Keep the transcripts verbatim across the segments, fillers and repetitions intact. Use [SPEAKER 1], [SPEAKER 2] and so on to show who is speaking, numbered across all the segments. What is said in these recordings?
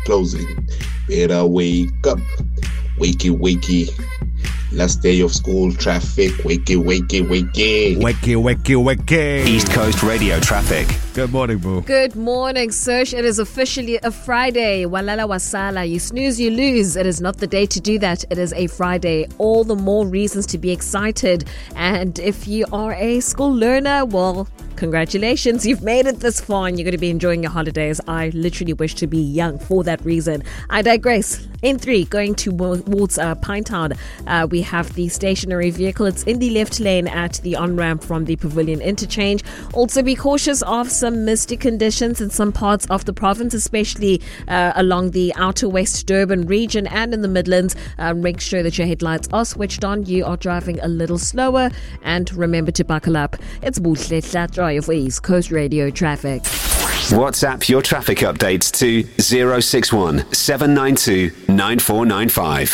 [SPEAKER 1] closing. Better wake up. Wakey, wakey. Last day of school traffic. Wakey, wakey, wakey.
[SPEAKER 2] Wakey, wakey, wakey.
[SPEAKER 3] East Coast Radio traffic.
[SPEAKER 2] Good morning, Boo.
[SPEAKER 4] Good morning, Serge. It is officially a Friday. Walala wasala. You snooze, you lose. It is not the day to do that. It is a Friday. All the more reasons to be excited. And if you are a school learner, well, congratulations. You've made it this far and you're going to be enjoying your holidays. I literally wish to be young for that reason. I digress. In three, going towards uh, Pinetown, uh, we have the stationary vehicle. It's in the left lane at the on-ramp from the Pavilion Interchange. Also be cautious of some misty conditions in some parts of the province, especially uh, along the outer West Durban region and in the Midlands. Uh, make sure that your headlights are switched on. You are driving a little slower and remember to buckle up. It's Buhle Hlatshwayo for East Coast Radio Traffic.
[SPEAKER 3] WhatsApp your traffic updates to zero six one seven nine two nine four nine five.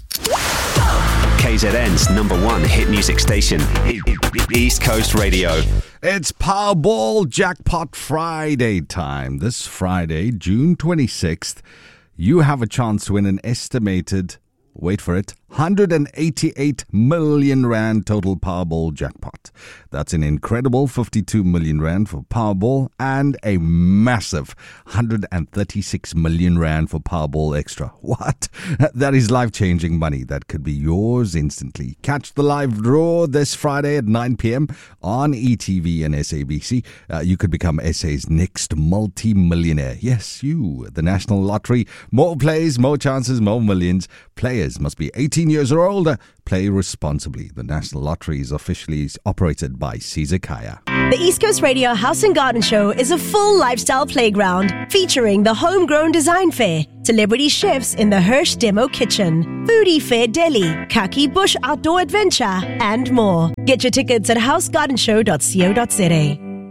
[SPEAKER 3] K Z N's number one hit music station, East Coast Radio.
[SPEAKER 2] It's Powerball Jackpot Friday time. This Friday, June twenty-sixth, you have a chance to win an estimated, wait for it, one hundred eighty-eight million rand total Powerball jackpot. That's an incredible fifty-two million rand for Powerball and a massive one hundred thirty-six million rand for Powerball Extra. What? That is life-changing money that could be yours instantly. Catch the live draw this Friday at nine p.m. on E T V and S A B C. Uh, you could become S A's next multi-millionaire. Yes, you. The National Lottery. More plays, more chances, more millions. Players must be eighteen years or older. Play responsibly. The National Lottery is officially operated by Caesar Kaya.
[SPEAKER 5] The East Coast Radio House and Garden Show is a full lifestyle playground featuring the Homegrown Design Fair, celebrity chefs in the Hirsch Demo Kitchen, Foodie Fair Deli, Kaki Bush Outdoor Adventure, and more. Get your tickets at house garden show dot co dot za.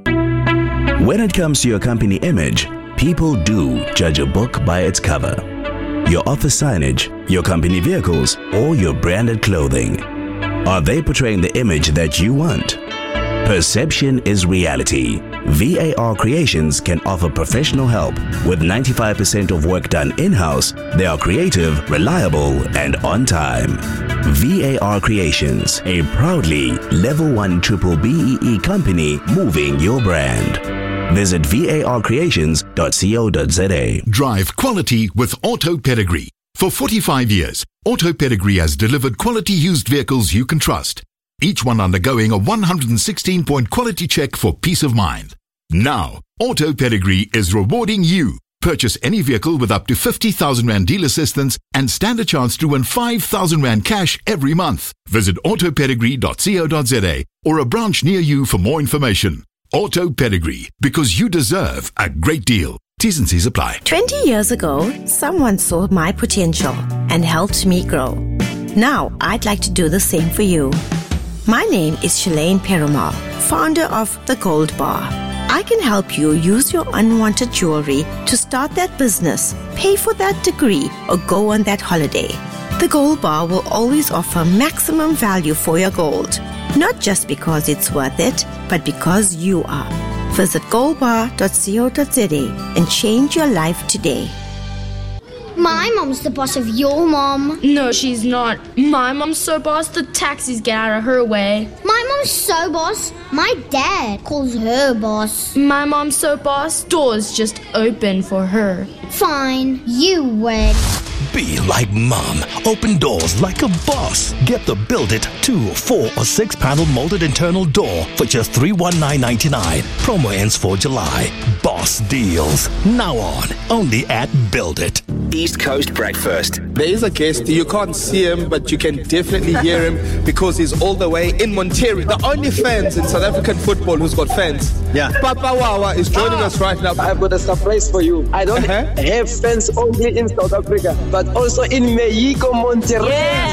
[SPEAKER 6] When it comes to your company image, people do judge a book by its cover. Your office signage, your company vehicles, or your branded clothing. Are they portraying the image that you want? Perception is reality. V A R Creations can offer professional help. With ninety-five percent of work done in-house, they are creative, reliable, and on time. V A R Creations, a proudly level one triple B E E company moving your brand. Visit V A R creations dot co dot za.
[SPEAKER 7] Drive quality with Auto Pedigree. For forty-five years, Auto Pedigree has delivered quality used vehicles you can trust. Each one undergoing a one hundred sixteen point quality check for peace of mind. Now, Auto Pedigree is rewarding you. Purchase any vehicle with up to fifty thousand rand deal assistance and stand a chance to win five thousand rand cash every month. Visit auto pedigree dot co dot za or a branch near you for more information. Auto Pedigree, because you deserve a great deal. T's and C's apply.
[SPEAKER 5] twenty years ago, someone saw my potential and helped me grow. Now, I'd like to do the same for you. My name is Shalane Perumal, founder of The Gold Bar. I can help you use your unwanted jewelry to start that business, pay for that degree, or go on that holiday. The Gold Bar will always offer maximum value for your gold. Not just because it's worth it, but because you are. Visit gold bar dot co dot za and change your life today.
[SPEAKER 8] My mom's the boss of your mom.
[SPEAKER 9] No, she's not. My mom's so boss, the taxis get out of her way.
[SPEAKER 8] My mom's so boss, my dad calls her boss.
[SPEAKER 9] My mom's so boss, doors just open for her.
[SPEAKER 8] Fine, you win.
[SPEAKER 10] Be like Mom. Open doors like a boss. Get the Build It two, four, or six panel molded internal door for just three hundred nineteen ninety-nine. Promo ends for July. Boss deals. Now on. Only at Build It.
[SPEAKER 3] East Coast Breakfast.
[SPEAKER 11] There is a guest. You can't see him, but you can definitely hear him because he's all the way in Monterrey. The only fans in South African football who's got fans.
[SPEAKER 12] Yeah.
[SPEAKER 11] Papa Wawa is joining ah. us right now.
[SPEAKER 12] I've got a surprise for you. I don't uh-huh. have fans only in South Africa, but also in Mexico, Monterrey.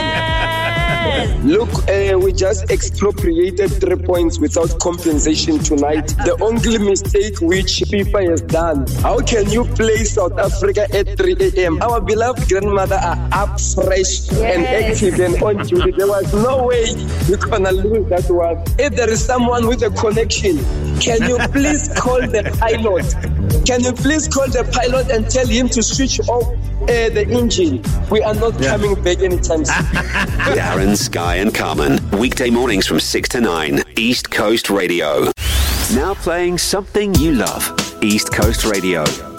[SPEAKER 5] Yes.
[SPEAKER 12] Look, uh, we just expropriated three points without compensation tonight. The only mistake which FIFA has done. How can you play South Africa at three a.m.? Our beloved grandmother are up fresh yes. and active and on duty. There was no way we're going to lose that one. If there is someone with a connection, can you please call the pilot Can you please call the pilot and tell him to switch off uh, the engine? We are not yeah. coming back anytime soon.
[SPEAKER 3] Darren, Sky and Carmen. Weekday mornings from six to nine. East Coast Radio. Now playing something you love. East Coast Radio.